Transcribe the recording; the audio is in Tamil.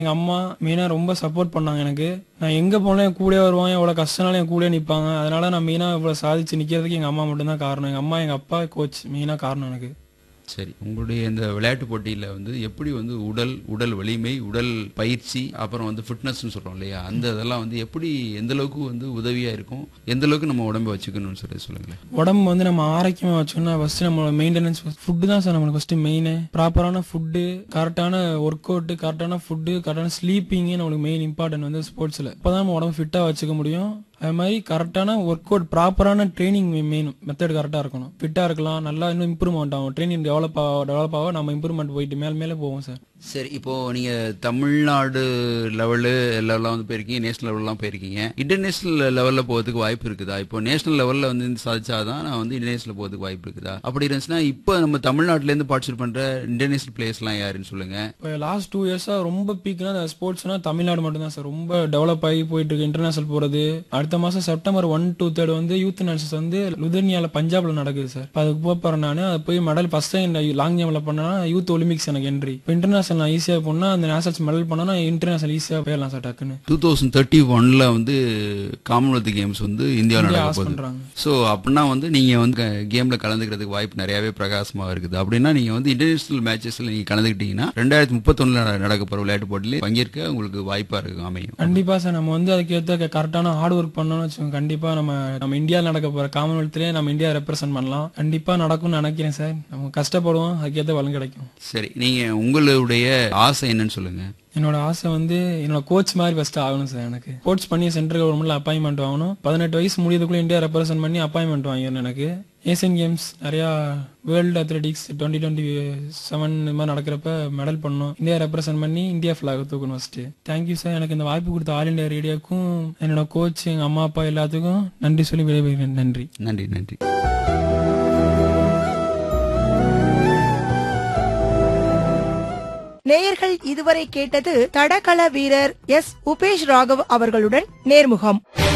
எங்க அம்மா மெயினா ரொம்ப சப்போர்ட் பண்ணாங்க எனக்கு. நான் எங்க போனாலும் என் கூடயே வருவாங்க. எவ்வளவு கஷ்டம்னாலும் என் கூடயே நிப்பாங்க. அதனால நான் மெயினா இவ்வளவு சாதிச்சு நிக்கிறதுக்கு எங்க அம்மா மட்டும் தான் காரணம். எங்க அம்மா, எங்க அப்பா, கோச் மெயினா காரணம் எனக்கு. சரி, உங்களுடைய இந்த விளையாட்டு போட்டியில எப்படி உடல் உடல் வலிமை, உடல் பயிற்சி, அப்புறம் ஃபிட்னஸ்னு சொல்றோம் இல்லையா, அந்த இதெல்லாம் எப்படி எந்த அளவுக்கு உதவியா இருக்கும், எந்த அளவுக்கு நம்ம உடம்பை வச்சுக்கணும்னு சொல்லுங்களேன். உடம்பு நம்ம ஆரோக்கியமா வச்சுக்கணும்னா ஃபர்ஸ்ட் நம்மளோட மெயின்டெனன்ஸ் ஃபுட்டு தான் சார் நம்மளுக்கு ஃபர்ஸ்ட் மெயின். ப்ராப்பரான ஃபுட்டு, கரெக்டான ஒர்க் அவுட், கரெக்டான ஃபுட்டு, கரெக்டான ஸ்லீப்பிங் நம்மளுக்கு மெயின் இம்பார்ட்டன்ட் ஸ்போர்ட்ஸ்ல. அப்பதான் நம்ம உடம்பு ஃபிட்டா வச்சுக்க முடியும். அது மாதிரி கரெக்டான ஒர்க் அவுட், ப்ராப்பரான ட்ரைனிங் மெயின் மெத்தட் கரெக்டா இருக்கணும். ஃபிட்டா இருக்கலாம், நல்லா இன்னும் இம்ப்ரூவ்மெண்ட் ஆகும். ட்ரைனிங் டெவலப் ஆக நம்ம இம்ப்ரூவ்மெண்ட் போயிட்டு மேலே போவோம் சார். சரி, இப்போ நீங்க தமிழ்நாடு லெவலு லெவலாம் போயிருக்கீங்க, நேஷனல் லெவல்லாம் போயிருக்கீங்க. இன்டர்நேஷனல் லெவல்ல போறதுக்கு வாய்ப்பு இருக்குதா? இப்போ நேஷனல் லெவல்ல சாதிச்சாதான் நான் இன்டர்நேஷனல் போறதுக்கு வாய்ப்பு இருக்குதா? அப்படி இருந்துச்சுன்னா இப்போ நம்ம தமிழ்நாட்டுல இருந்து பார்ட்டிசிபேட் பண்ற இன்டர்நேஷனல் பிளேயர்ஸ் எல்லாம் யாருன்னு சொல்லுங்க. இப்போ லாஸ்ட் 2 இயர்ஸா ரொம்ப பீக்னா ஸ்போர்ட்ஸ்னா தமிழ்நாடு மட்டும் தான் சார் ரொம்ப டெவலப் ஆகி போயிட்டு இருக்கு. இன்டர்நேஷனல் போறது அடுத்த மாசம் செப்டம்பர் 1 to 3 யூத் நேஷனல்ஸ் லுதர்னியால பஞ்சாப்ல நடக்குது சார். அதுக்கு போறேன் நான். அது போய் மெடல் ஃபர்ஸ்ட் டைம் லாங் ஜம்ப்ல பண்ணா யூத் ஒலிம்பிக்ஸ் எனக்கு என்ட்ரி. இப்போ இன்டர்நேஷனல் நான் ஈஸியா போனா அந்த நேஷனல்ஸ் மெடல் பண்ணா இன்டர்நேஷனல் ஈஸியா போயிடலாம் சார் டக்குன்னு. 2031ல காமன்வெல்த் கேம்ஸ் இந்தியாவில் நடக்க போகுது. சோ அப்படின்னா நீங்க கேம்ல கலந்துக்கிறதுக்கு வாய்ப்பு நிறையவே பிரகாசமா இருக்குது. அப்படின்னா நீங்க இன்டர்நேஷனல் மேட்சஸ்ல நீங்க கலந்துக்கிட்டீங்கன்னா 2031ல நடக்க போற விளையாட்டு போட்டியில பங்கேற்க உங்களுக்கு வாய்ப்பா இருக்கு அமையும். கண்டிப்பா சார். நம்ம அதுக்கேற்ற கரெக்டான ஹார்ட் ஒர்க் பண்ணோம்னு வச்சுக்கோங்க, கண்டிப்பா நம்ம இந்தியா நடக்க போற காமன்வெல்த்லயே நம்ம இந்தியா ரெப்ரசென்ட் பண்ணலாம். கண்டிப்பா நடக்கும்னு நினைக்கிறேன் சார். நம்ம கஷ்டப்படுவோம், அதுக்கேற்ற பலன் கிடைக்கும். சரி, நீங்க உங்களுடைய ஆசை என்னன்னு சொல்லுங்க. என்னோட ஆசை என்னோட கோச் மாதிரி ஃபர்ஸ்ட் ஆகணும் சார். எனக்கு கோச் பண்ணி சென்ட்ரல் கவர்மெண்ட்ல அப்பாயின்மெண்ட் வாங்கணும். 18 வயசு முடியதுக்குள்ள இந்தியா ரெப்ரசென்ட் பண்ணி அப்பாயின்மெண்ட் வாங்கிடணும். எனக்கு ஏசியன் கேம்ஸ் நிறைய வேர்ல்டு அத்லெட்டிக்ஸ் 2027 இந்த மாதிரி நடக்கிறப்ப மெடல் பண்ணணும். இந்தியா ரெப்ரசென்ட் பண்ணி இந்தியா ஃபிளாக் தூக்கணும் ஃபர்ஸ்ட். Thank you sir. எனக்கு இந்த வாய்ப்பு கொடுத்த ஆல் இண்டியா ரேடியோக்கும் என்னோட கோச், எங்க அம்மா அப்பா எல்லாத்துக்கும் நன்றி சொல்லி விடைபெறுகிறேன். நன்றி நன்றி நன்றி. நேயர்கள் இதுவரை கேட்டது தடகள வீரர் எஸ். உபேஷ் ராகவ் அவர்களுடன் நேர்முகம்.